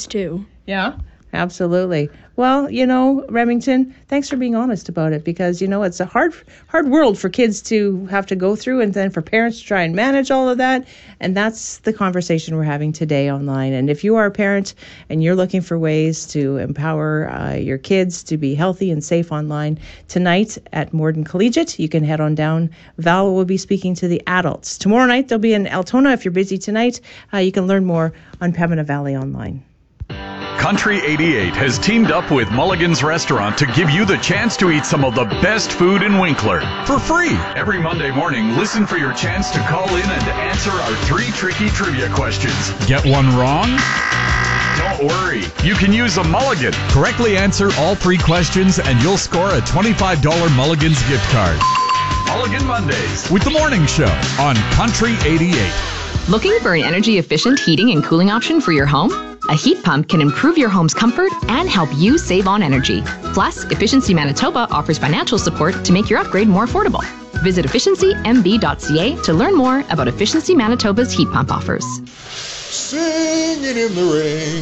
kids too. Yeah, absolutely. Well, Remington, thanks for being honest about it, because, it's a hard world for kids to have to go through, and then for parents to try and manage all of that. And that's the conversation we're having today online. And if you are a parent and you're looking for ways to empower your kids to be healthy and safe online, tonight at Morden Collegiate, you can head on down. Val will be speaking to the adults. Tomorrow night, they'll be in Altona. If you're busy tonight, you can learn more on Pembina Valley Online. Country 88 has teamed up with Mulligan's Restaurant to give you the chance to eat some of the best food in Winkler for free. Every Monday morning, listen for your chance to call in and answer our 3 tricky trivia questions. Get one wrong? Don't worry, you can use a Mulligan. Correctly answer all 3 questions and you'll score a $25 Mulligan's gift card. Mulligan Mondays with The Morning Show on Country 88. Looking for an energy-efficient heating and cooling option for your home? A heat pump can improve your home's comfort and help you save on energy. Plus, Efficiency Manitoba offers financial support to make your upgrade more affordable. Visit efficiencymb.ca to learn more about Efficiency Manitoba's heat pump offers. Singing in the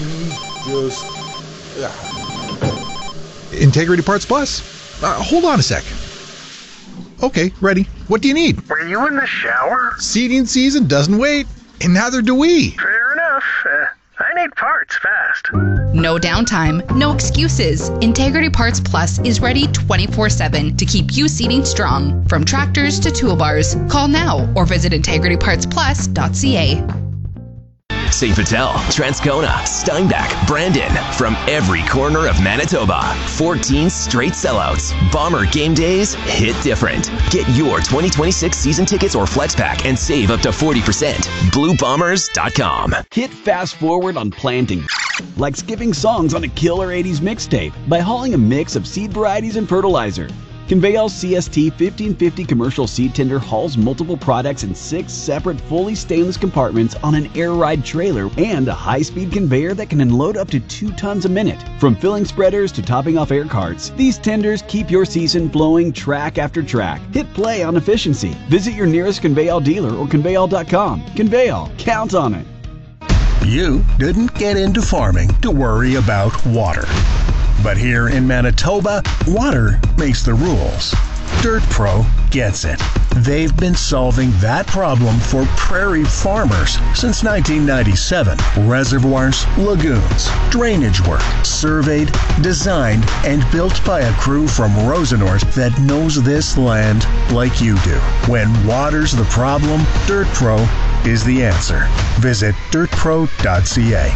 rain, Integrity Parts Plus. Hold on a sec. Okay, ready. What do you need? Were you in the shower? Seeding season doesn't wait, and neither do we. Fair enough. I need parts fast. No downtime, no excuses. Integrity Parts Plus is ready 24/7 to keep you seating strong. From tractors to toolbars, call now or visit integritypartsplus.ca. St. Vital, Transcona, Steinbach, Brandon. From every corner of Manitoba. 14 straight sellouts. Bomber game days hit different. Get your 2026 season tickets or flex pack and save up to 40%. BlueBombers.com. Hit fast forward on planting. Like skipping songs on a killer 80s mixtape by hauling a mix of seed varieties and fertilizer. Conveyal's CST 1550 commercial seed tender hauls multiple products in 6 separate fully stainless compartments on an air ride trailer and a high-speed conveyor that can unload up to 2 tons a minute. From filling spreaders to topping off air carts, these tenders keep your season flowing track after track. Hit play on efficiency. Visit your nearest Conveyal dealer or Conveyal.com. Conveyal, count on it. You didn't get into farming to worry about water. But here in Manitoba, water makes the rules. Dirt Pro gets it. They've been solving that problem for prairie farmers since 1997. Reservoirs, lagoons, drainage work, surveyed, designed, and built by a crew from Rosenort that knows this land like you do. When water's the problem, Dirt Pro is the answer. Visit dirtpro.ca.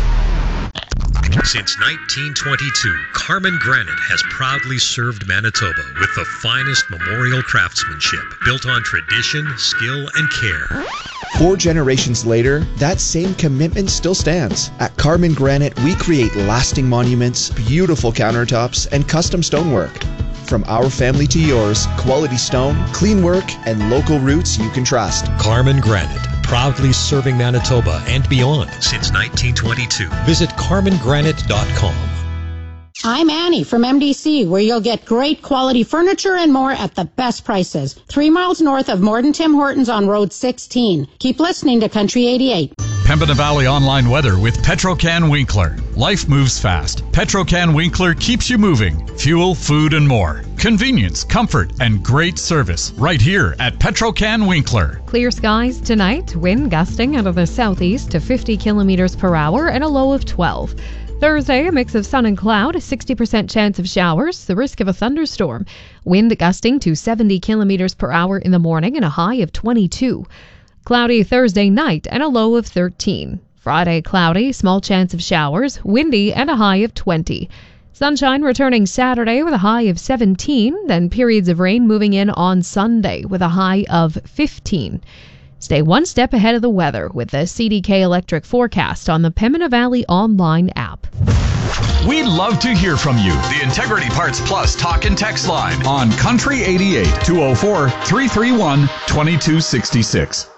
Since 1922, Carmen Granite has proudly served Manitoba with the finest memorial craftsmanship built on tradition, skill, and care. 4 generations later, that same commitment still stands. At Carmen Granite, we create lasting monuments, beautiful countertops, and custom stonework. From our family to yours, quality stone, clean work, and local roots you can trust. Carmen Granite, proudly serving Manitoba and beyond since 1922. Visit carmengranite.com. I'm Annie from MDC, where you'll get great quality furniture and more at the best prices. 3 miles north of Morden Tim Hortons on Road 16. Keep listening to Country 88. Pembina Valley Online Weather with Petro-Can Winkler. Life moves fast. Petro-Can Winkler keeps you moving. Fuel, food, and more. Convenience, comfort, and great service right here at Petro-Can Winkler. Clear skies tonight. Wind gusting out of the southeast to 50 kilometers per hour and a low of 12. Thursday, a mix of sun and cloud, a 60% chance of showers, the risk of a thunderstorm. Wind gusting to 70 kilometers per hour in the morning and a high of 22. Cloudy Thursday night and a low of 13. Friday, cloudy, small chance of showers, windy and a high of 20. Sunshine returning Saturday with a high of 17, then periods of rain moving in on Sunday with a high of 15. Stay one step ahead of the weather with the CDK Electric forecast on the Pembina Valley Online app. We'd love to hear from you. The Integrity Parts Plus talk and text line on Country 88 204 331 2266.